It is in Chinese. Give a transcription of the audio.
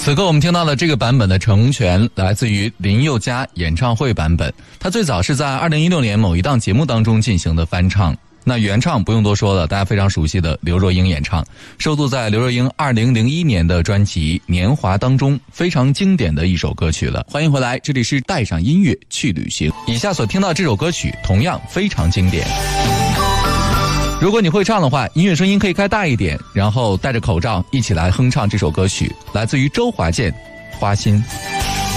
此刻我们听到的这个版本的《成全》来自于林宥嘉演唱会版本，它最早是在2016年某一档节目当中进行的翻唱。那原唱不用多说了，大家非常熟悉的刘若英演唱，收录在刘若英2001年的专辑《年华》当中，非常经典的一首歌曲了。欢迎回来，这里是带上音乐去旅行。以下所听到这首歌曲同样非常经典。如果你会唱的话，音乐声音可以开大一点，然后戴着口罩一起来哼唱这首歌曲，来自于周华健《花心》。